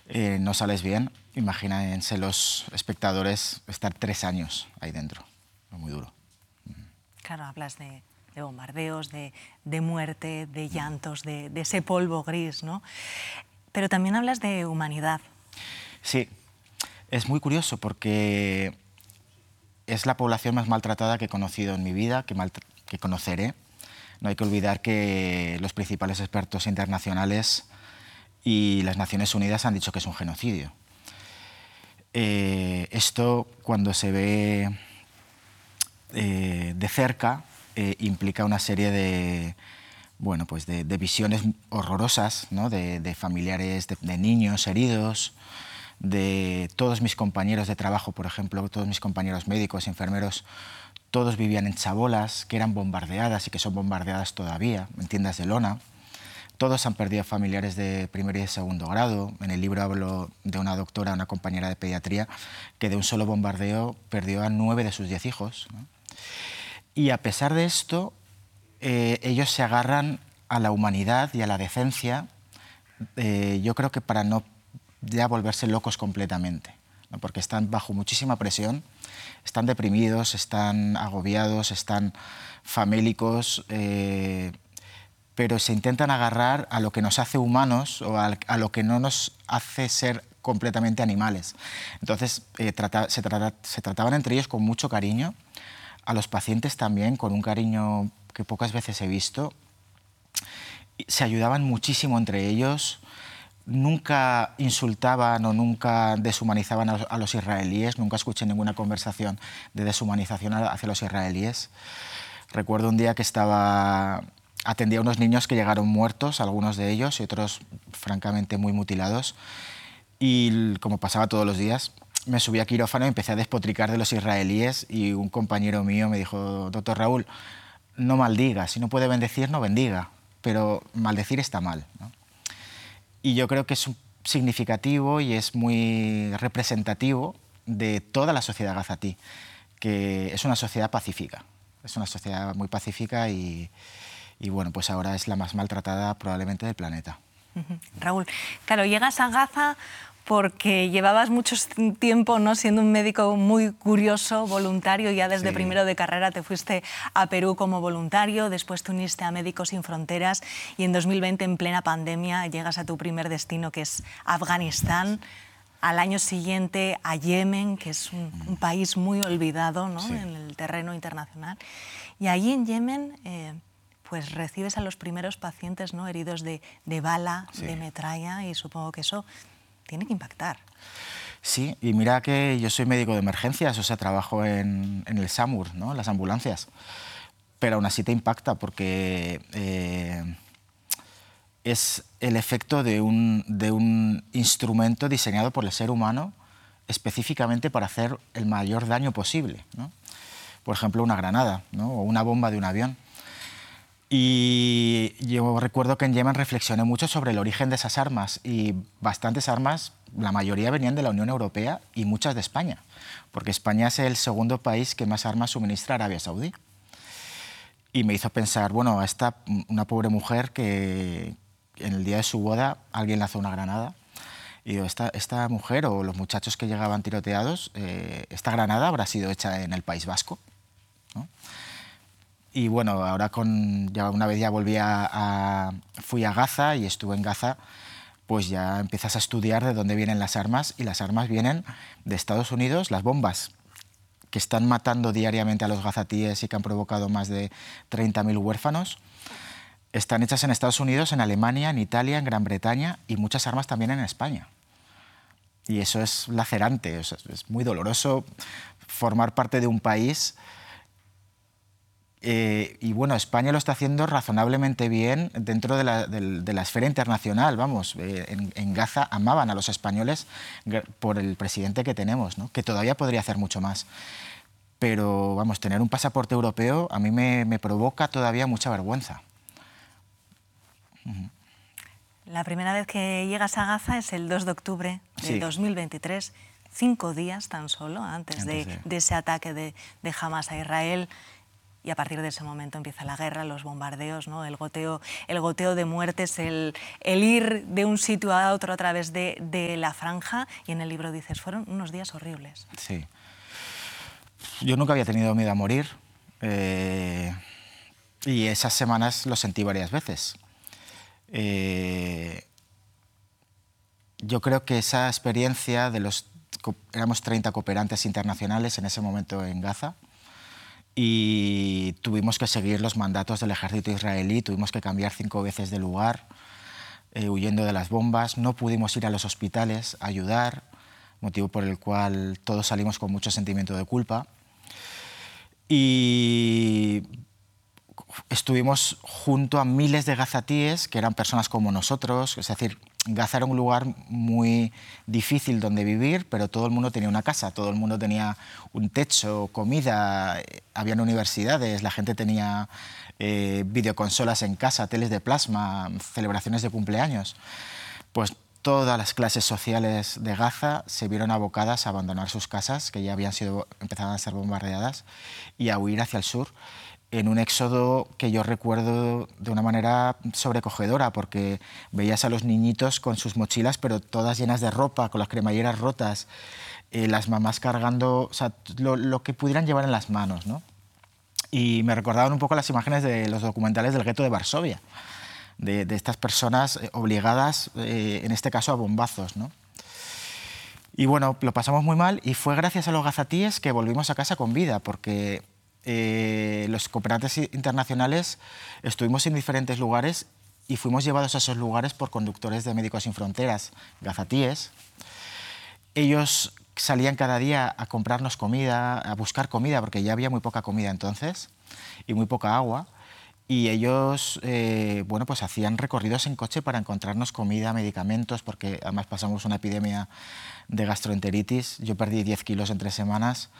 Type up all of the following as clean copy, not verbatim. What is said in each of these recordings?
no sales bien. Imagínense los espectadores estar 3 años ahí dentro. Muy duro. Claro, hablas de bombardeos, de muerte, de llantos, de ese polvo gris, ¿no? Pero también hablas de humanidad. Sí, es muy curioso porque es la población más maltratada que he conocido en mi vida, que conoceré. No hay que olvidar que los principales expertos internacionales y las Naciones Unidas han dicho que es un genocidio. Esto, cuando se ve de cerca, implica una serie de, bueno, pues de visiones horrorosas, ¿no? de familiares, de niños heridos, de todos mis compañeros de trabajo, por ejemplo, todos mis compañeros médicos, enfermeros, todos vivían en chabolas que eran bombardeadas y que son bombardeadas todavía, en tiendas de lona. Todos han perdido familiares de primer y de segundo grado. En el libro hablo de una doctora, una compañera de pediatría, que de un solo bombardeo perdió a 9 de sus 10 hijos, ¿no? Y a pesar de esto, ellos se agarran a la humanidad y a la decencia, yo creo que para no ya volverse locos completamente, ¿no? Porque están bajo muchísima presión, están deprimidos, están agobiados, están famélicos, pero se intentan agarrar a lo que nos hace humanos o a lo que no nos hace ser completamente animales. Entonces se trataban entre ellos con mucho cariño, a los pacientes también, con un cariño que pocas veces he visto. Se ayudaban muchísimo entre ellos, nunca insultaban o nunca deshumanizaban a los israelíes, nunca escuché ninguna conversación de deshumanización hacia los israelíes. Recuerdo un día que atendía a unos niños que llegaron muertos, algunos de ellos, y otros francamente muy mutilados, y como pasaba todos los días, me subí a quirófano y empecé a despotricar de los israelíes, y un compañero mío me dijo: doctor Raúl, no maldiga, si no puede bendecir, no bendiga, pero maldecir está mal, ¿no? Y yo creo que es significativo y es muy representativo de toda la sociedad gazatí, que es una sociedad pacífica, es una sociedad muy pacífica y bueno, pues ahora es la más maltratada probablemente del planeta. Raúl, claro, llegas a Gaza porque llevabas mucho tiempo, ¿no?, siendo un médico muy curioso, voluntario. Ya desde primero de carrera te fuiste a Perú como voluntario, después te uniste a Médicos Sin Fronteras y en 2020, en plena pandemia, llegas a tu primer destino, que es Afganistán. Al año siguiente a Yemen, que es un país muy olvidado, ¿no?, en el terreno internacional. Y allí en Yemen pues recibes a los primeros pacientes, ¿no?, heridos de bala, de metralla, y supongo que eso tiene que impactar. Sí, y mira que yo soy médico de emergencias, o sea, trabajo en el SAMUR, ¿no?, las ambulancias, pero aún así te impacta porque es el efecto de un instrumento diseñado por el ser humano específicamente para hacer el mayor daño posible, ¿no? Por ejemplo, una granada, ¿no?, o una bomba de un avión. Y yo recuerdo que en Yemen reflexioné mucho sobre el origen de esas armas, y bastantes armas, la mayoría venían de la Unión Europea y muchas de España, porque España es el segundo país que más armas suministra a Arabia Saudí. Y me hizo pensar, bueno, una pobre mujer que en el día de su boda alguien lanzó una granada, y digo, esta mujer o los muchachos que llegaban tiroteados, esta granada habrá sido hecha en el País Vasco, ¿no? Y bueno, ahora ya una vez ya fui a Gaza y estuve en Gaza, pues ya empiezas a estudiar de dónde vienen las armas, y las armas vienen de Estados Unidos. Las bombas que están matando diariamente a los gazatíes y que han provocado más de 30.000 huérfanos, están hechas en Estados Unidos, en Alemania, en Italia, en Gran Bretaña, y muchas armas también en España. Y eso es lacerante, es muy doloroso formar parte de un país. Y bueno, España lo está haciendo razonablemente bien dentro de la esfera internacional, vamos. En Gaza amaban a los españoles por el presidente que tenemos, ¿no?, que todavía podría hacer mucho más. Pero vamos, tener un pasaporte europeo a mí me provoca todavía mucha vergüenza. La primera vez que llegas a Gaza es el 2 de octubre de 2023, 5 días tan solo antes de ese ataque de Hamas a Israel. y a partir de ese momento empieza la guerra, los bombardeos, ¿no? El goteo de muertes, el ir de un sitio a otro a través de la franja, y en el libro dices, fueron unos días horribles. Sí. Yo nunca había tenido miedo a morir y esas semanas lo sentí varias veces. Yo creo que esa experiencia éramos 30 cooperantes internacionales en ese momento en Gaza y tuvimos que seguir los mandatos del ejército israelí, tuvimos que cambiar 5 veces de lugar, huyendo de las bombas, no pudimos ir a los hospitales a ayudar, motivo por el cual todos salimos con mucho sentimiento de culpa. Y estuvimos junto a miles de gazatíes que eran personas como nosotros, es decir, Gaza era un lugar muy difícil donde vivir, pero todo el mundo tenía una casa, todo el mundo tenía un techo, comida, habían universidades, la gente tenía videoconsolas en casa, teles de plasma, celebraciones de cumpleaños. Pues todas las clases sociales de Gaza se vieron abocadas a abandonar sus casas, que ya empezaban a ser bombardeadas, y a huir hacia el sur, en un éxodo que yo recuerdo de una manera sobrecogedora, porque veías a los niñitos con sus mochilas, pero todas llenas de ropa, con las cremalleras rotas, las mamás cargando, o sea, lo que pudieran llevar en las manos, ¿no? Y me recordaban un poco las imágenes de los documentales del gueto de Varsovia, de estas personas obligadas, en este caso, a bombazos, ¿no? Y bueno, lo pasamos muy mal y fue gracias a los gazatíes que volvimos a casa con vida, porque los cooperantes internacionales estuvimos en diferentes lugares y fuimos llevados a esos lugares por conductores de Médicos Sin Fronteras, gazatíes. Ellos salían cada día a comprarnos comida, a buscar comida, porque ya había muy poca comida entonces y muy poca agua. Y ellos bueno, pues hacían recorridos en coche para encontrarnos comida, medicamentos, porque además pasamos una epidemia de gastroenteritis. Yo perdí 10 kilos en 3 semanas.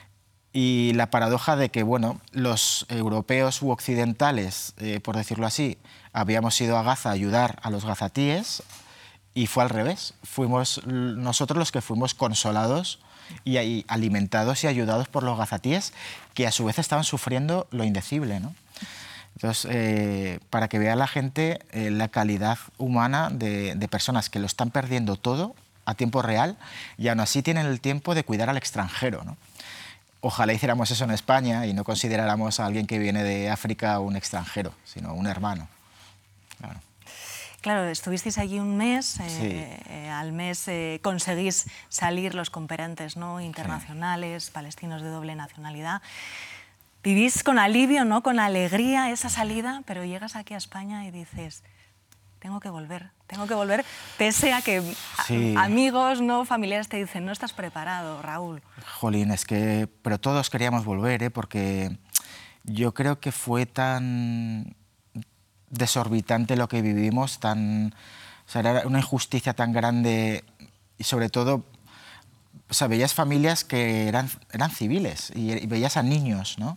Y la paradoja de que, bueno, los europeos u occidentales, por decirlo así, habíamos ido a Gaza a ayudar a los gazatíes y fue al revés. Fuimos nosotros los que fuimos consolados y alimentados y ayudados por los gazatíes, que a su vez estaban sufriendo lo indecible, ¿no? Entonces, para que vea la gente la calidad humana de personas que lo están perdiendo todo a tiempo real y aún así tienen el tiempo de cuidar al extranjero, ¿no? Ojalá hiciéramos eso en España y no consideráramos a alguien que viene de África un extranjero, sino un hermano. Claro. Claro, estuvisteis allí un mes, Sí. al mes conseguís salir los cooperantes, ¿no?, internacionales, sí, palestinos de doble nacionalidad. Vivís con alivio, ¿no?, con alegría esa salida, pero llegas aquí a España y dices, tengo que volver, pese a que sí, amigos, ¿no?, familiares te dicen, no estás preparado, Raúl. Jolín, pero todos queríamos volver, porque yo creo que fue tan desorbitante lo que vivimos, o sea, era una injusticia tan grande y sobre todo, o sea, veías familias que eran civiles y veías a niños, ¿no?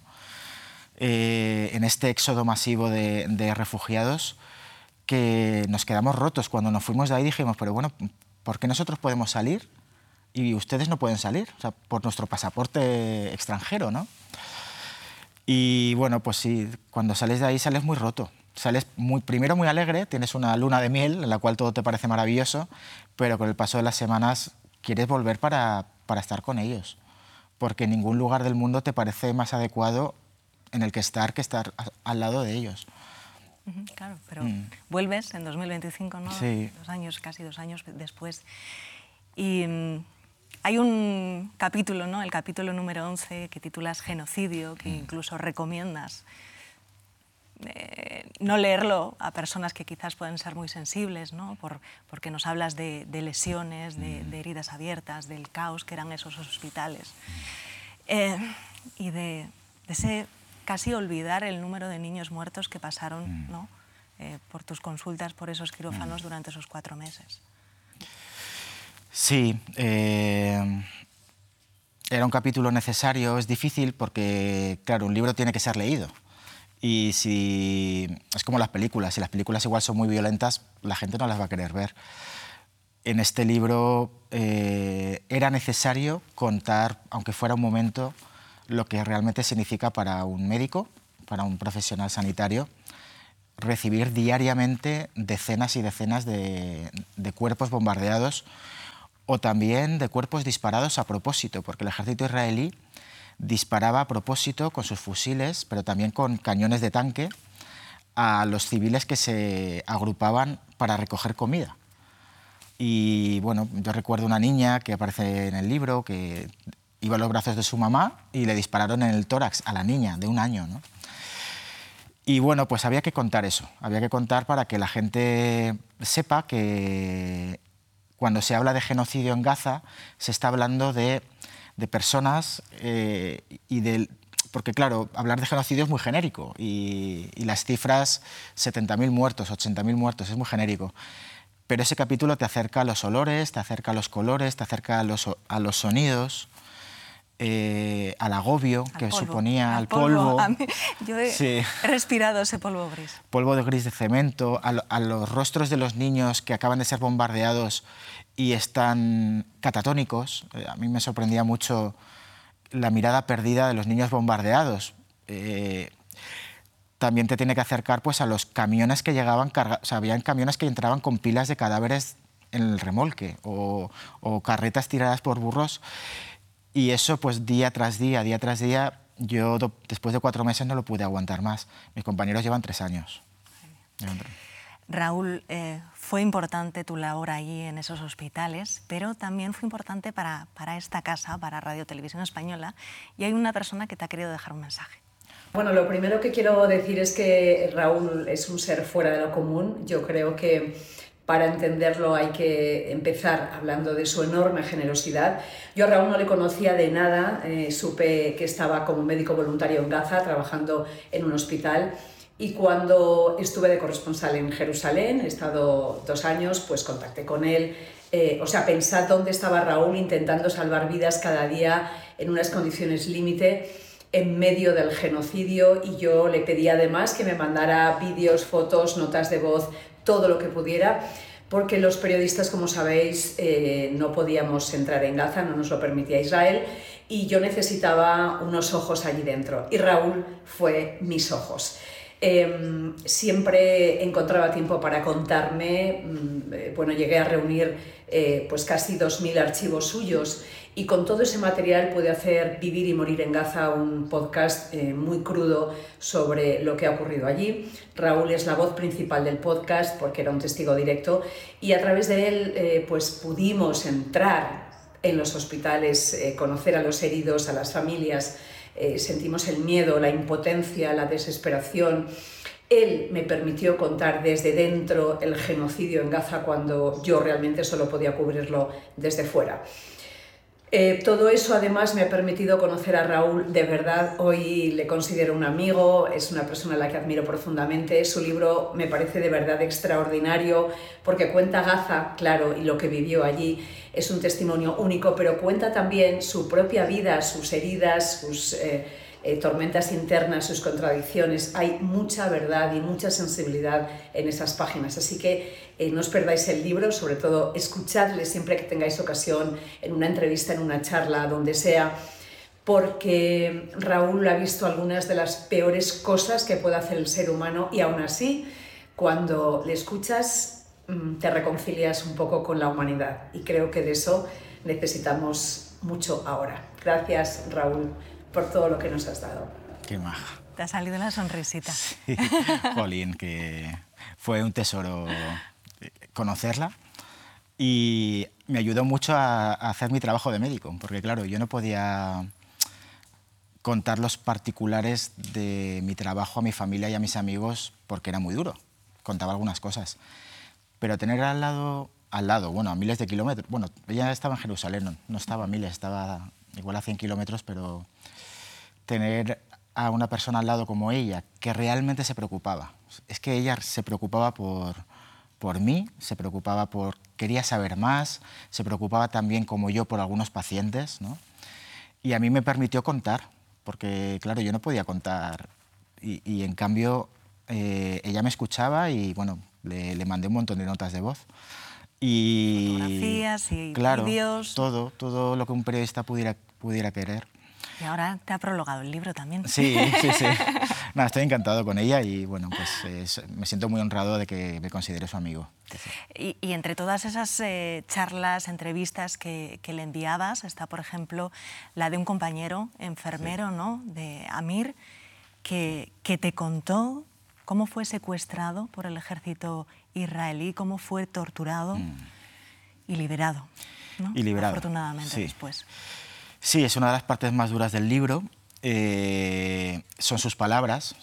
En este éxodo masivo de refugiados, que nos quedamos rotos. Cuando nos fuimos de ahí dijimos, pero bueno, ¿por qué nosotros podemos salir y ustedes no pueden salir? O sea, por nuestro pasaporte extranjero, ¿no? Y bueno, pues sí, cuando sales de ahí sales muy roto. Sales primero muy alegre, tienes una luna de miel en la cual todo te parece maravilloso, pero con el paso de las semanas quieres volver para estar con ellos, porque en ningún lugar del mundo te parece más adecuado en el que estar al lado de ellos. Claro, pero vuelves en 2025, ¿no? Sí. Casi 2 años después. Y hay un capítulo, ¿no?, el capítulo número 11, que titulas Genocidio, que incluso recomiendas no leerlo a personas que quizás pueden ser muy sensibles, ¿no?, porque nos hablas de lesiones, de heridas abiertas, del caos que eran esos hospitales. Y de ese casi olvidar el número de niños muertos que pasaron, ¿no?, por tus consultas, por esos quirófanos durante esos 4 meses. Sí, era un capítulo necesario. Es difícil porque, claro, un libro tiene que ser leído. Y es como las películas, si las películas igual son muy violentas, la gente no las va a querer ver. En este libro era necesario contar, aunque fuera un momento, lo que realmente significa para un médico, para un profesional sanitario, recibir diariamente decenas y decenas de cuerpos bombardeados o también de cuerpos disparados a propósito, porque el ejército israelí disparaba a propósito con sus fusiles, pero también con cañones de tanque, a los civiles que se agrupaban para recoger comida. Y bueno, yo recuerdo una niña que aparece en el libro que iba a los brazos de su mamá y le dispararon en el tórax a la niña de 1 año, ¿no? Y bueno, pues había que contar eso, había que contar para que la gente sepa que cuando se habla de genocidio en Gaza se está hablando de personas porque claro, hablar de genocidio es muy genérico y las cifras 70.000 muertos, 80.000 muertos, es muy genérico. Pero ese capítulo te acerca a los olores, te acerca a los colores, te acerca a los sonidos, al agobio que suponía, al polvo. Yo he respirado ese polvo gris. Polvo de gris de cemento, a los rostros de los niños que acaban de ser bombardeados y están catatónicos. A mí me sorprendía mucho la mirada perdida de los niños bombardeados. También te tiene que acercar pues, a los camiones que llegaban cargados. O sea, habían camiones que entraban con pilas de cadáveres en el remolque o carretas tiradas por burros. Y eso, pues día tras día, yo después de 4 meses no lo pude aguantar más. Mis compañeros llevan 3 años. Raúl, fue importante tu labor allí en esos hospitales, pero también fue importante para esta casa, para Radio Televisión Española, y hay una persona que te ha querido dejar un mensaje. Bueno, lo primero que quiero decir es que Raúl es un ser fuera de lo común. Yo creo que para entenderlo hay que empezar hablando de su enorme generosidad. Yo a Raúl no le conocía de nada, supe que estaba como médico voluntario en Gaza, trabajando en un hospital, y cuando estuve de corresponsal en Jerusalén, he estado 2 años, pues contacté con él. Pensad dónde estaba Raúl intentando salvar vidas cada día en unas condiciones límite, en medio del genocidio, y yo le pedí además que me mandara vídeos, fotos, notas de voz, todo lo que pudiera, porque los periodistas, como sabéis, no podíamos entrar en Gaza, no nos lo permitía Israel, y yo necesitaba unos ojos allí dentro, y Raúl fue mis ojos. Siempre encontraba tiempo para contarme. Llegué a reunir pues casi 2.000 archivos suyos, y con todo ese material pude hacer Vivir y Morir en Gaza, un podcast muy crudo sobre lo que ha ocurrido allí. Raúl es la voz principal del podcast porque era un testigo directo, y a través de él pues pudimos entrar en los hospitales, conocer a los heridos, a las familias. Sentimos el miedo, la impotencia, la desesperación. Él me permitió contar desde dentro el genocidio en Gaza cuando yo realmente solo podía cubrirlo desde fuera. Todo eso además me ha permitido conocer a Raúl de verdad. Hoy le considero un amigo, es una persona a la que admiro profundamente. Su libro me parece de verdad extraordinario porque cuenta Gaza, claro, y lo que vivió allí. Es un testimonio único, pero cuenta también su propia vida, sus heridas, sus tormentas internas, sus contradicciones. Hay mucha verdad y mucha sensibilidad en esas páginas, así que no os perdáis el libro, sobre todo escuchadle siempre que tengáis ocasión, en una entrevista, en una charla, donde sea, porque Raúl ha visto algunas de las peores cosas que puede hacer el ser humano, y aún así, cuando le escuchas, te reconcilias un poco con la humanidad, y creo que de eso necesitamos mucho ahora. Gracias, Raúl, por todo lo que nos has dado. Qué maja. Te ha salido la sonrisita. Sí, jolín, que fue un tesoro conocerla, y me ayudó mucho a hacer mi trabajo de médico, porque claro, yo no podía contar los particulares de mi trabajo a mi familia y a mis amigos porque era muy duro. Contaba algunas cosas, pero tener al lado, bueno, a miles de kilómetros, bueno, ella estaba en Jerusalén, no estaba a miles, estaba igual a 100 kilómetros, pero tener a una persona al lado como ella, que realmente se preocupaba. Es que ella se preocupaba por mí, quería saber más, se preocupaba también como yo por algunos pacientes, ¿no? Y a mí me permitió contar, porque claro, yo no podía contar, y en cambio ella me escuchaba, y bueno, le mandé un montón de notas de voz. Y fotografías y claro, vídeos. todo lo que un periodista pudiera querer. Y ahora te ha prologado el libro también. Sí, sí, sí. Nada, estoy encantado con ella y bueno, pues me siento muy honrado de que me considere su amigo. Y entre todas esas charlas, entrevistas que le enviabas, está, por ejemplo, la de un compañero enfermero, sí, ¿no?, de Amir, que te contó cómo fue secuestrado por el ejército israelí, cómo fue torturado y liberado, ¿no? Y liberado. Afortunadamente, sí, después. Sí, es una de las partes más duras del libro. Son sus palabras,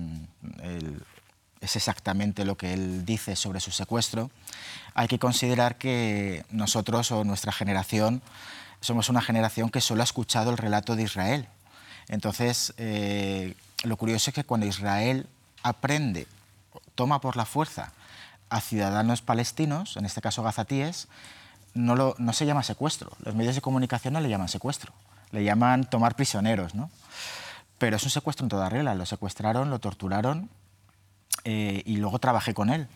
es exactamente lo que él dice sobre su secuestro. Hay que considerar que nosotros o nuestra generación somos una generación que solo ha escuchado el relato de Israel. Entonces, lo curioso es que cuando Israel aprende, toma por la fuerza a ciudadanos palestinos, en este caso gazatíes, no se llama secuestro. Los medios de comunicación no le llaman secuestro, le llaman tomar prisioneros, ¿no? Pero es un secuestro en toda regla. Lo secuestraron, lo torturaron y luego trabajé con él.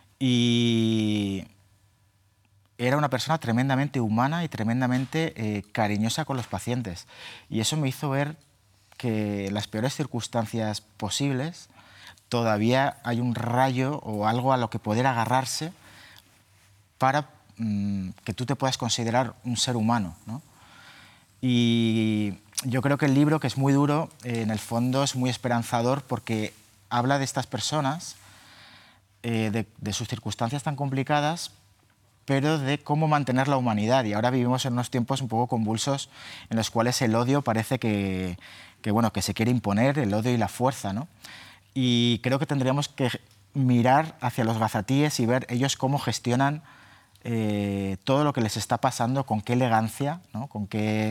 Y era una persona tremendamente humana y tremendamente cariñosa con los pacientes. Y eso me hizo ver que en las peores circunstancias posibles todavía hay un rayo o algo a lo que poder agarrarse para que tú te puedas considerar un ser humano, ¿no? Y yo creo que el libro, que es muy duro, en el fondo es muy esperanzador porque habla de estas personas, de sus circunstancias tan complicadas, pero de cómo mantener la humanidad. Y ahora vivimos en unos tiempos un poco convulsos en los cuales el odio parece que se quiere imponer, el odio y la fuerza, ¿no? Y creo que tendríamos que mirar hacia los gazatíes y ver ellos cómo gestionan todo lo que les está pasando, con qué elegancia, ¿no? con qué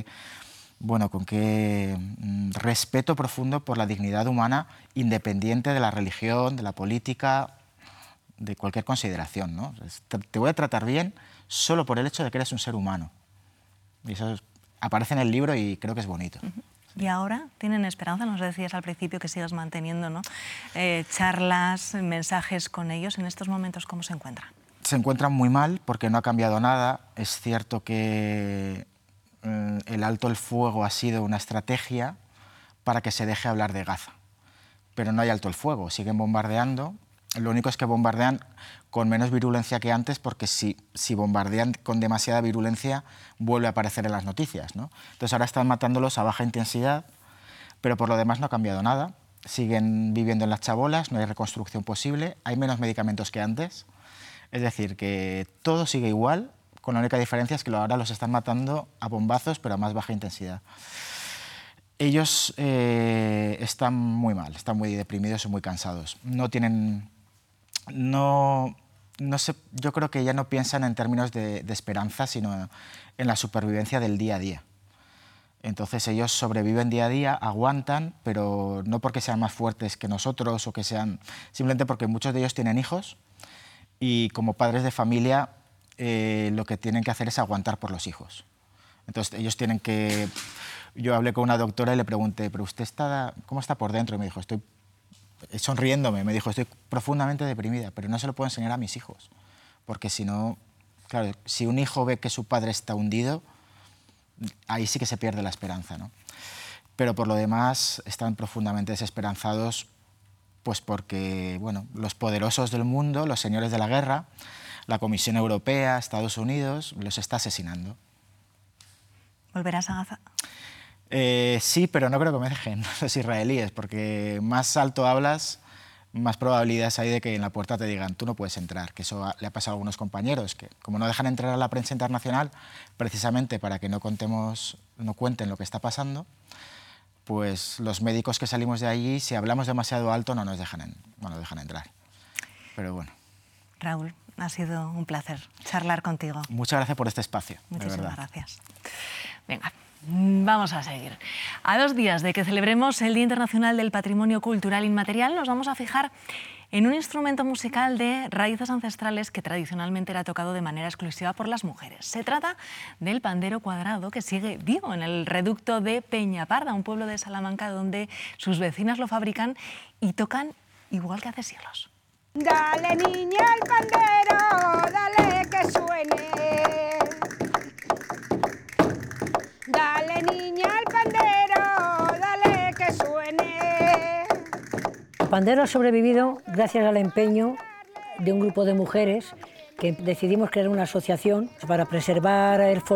respeto profundo por la dignidad humana, independiente de la religión, de la política, de cualquier consideración, ¿no? Te voy a tratar bien solo por el hecho de que eres un ser humano. Y eso aparece en el libro y creo que es bonito. ¿Y ahora tienen esperanza? Nos decías al principio que sigas manteniendo, ¿no?, charlas, mensajes con ellos. En estos momentos, ¿cómo se encuentran? Se encuentran muy mal porque no ha cambiado nada. Es cierto que el alto el fuego ha sido una estrategia para que se deje hablar de Gaza. Pero no hay alto el fuego, siguen bombardeando. Lo único es que bombardean con menos virulencia que antes, porque si bombardean con demasiada virulencia vuelve a aparecer en las noticias, ¿no? Entonces ahora están matándolos a baja intensidad, pero por lo demás no ha cambiado nada. Siguen viviendo en las chabolas, no hay reconstrucción posible, hay menos medicamentos que antes. Es decir, que todo sigue igual, con la única diferencia es que ahora los están matando a bombazos, pero a más baja intensidad. Ellos están muy mal, están muy deprimidos y muy cansados. Yo creo que ya no piensan en términos de esperanza, sino en la supervivencia del día a día. Entonces ellos sobreviven día a día, aguantan, pero no porque sean más fuertes que nosotros o que sean... Simplemente porque muchos de ellos tienen hijos y como padres de familia lo que tienen que hacer es aguantar por los hijos. Entonces ellos tienen que... Yo hablé con una doctora y le pregunté, ¿pero usted cómo está por dentro? Y me dijo, sonriéndome, me dijo, estoy profundamente deprimida, pero no se lo puedo enseñar a mis hijos. Porque si no, claro, si un hijo ve que su padre está hundido, ahí sí que se pierde la esperanza, ¿no? Pero por lo demás están profundamente desesperanzados, pues porque, bueno, los poderosos del mundo, los señores de la guerra, la Comisión Europea, Estados Unidos, los está asesinando. ¿Volverás a Gaza? Sí, pero no creo que me dejen los israelíes, porque más alto hablas, más probabilidades hay de que en la puerta te digan, tú no puedes entrar, que eso le ha pasado a algunos compañeros, que como no dejan entrar a la prensa internacional, precisamente para que no cuenten lo que está pasando, pues los médicos que salimos de allí, si hablamos demasiado alto, no nos dejan entrar. Pero bueno. Raúl, ha sido un placer charlar contigo. Muchas gracias por este espacio. Muchísimas gracias. Venga, vamos a seguir. A 2 días de que celebremos el Día Internacional del Patrimonio Cultural Inmaterial, nos vamos a fijar en un instrumento musical de raíces ancestrales que tradicionalmente era tocado de manera exclusiva por las mujeres. Se trata del pandero cuadrado, que sigue vivo en el reducto de Peñaparda, un pueblo de Salamanca donde sus vecinas lo fabrican y tocan igual que hace siglos. Dale, niña, el pandero, dale que suene. Dale, niña, el pandero, Pandero ha sobrevivido gracias al empeño de un grupo de mujeres que decidimos crear una asociación para preservar el folclore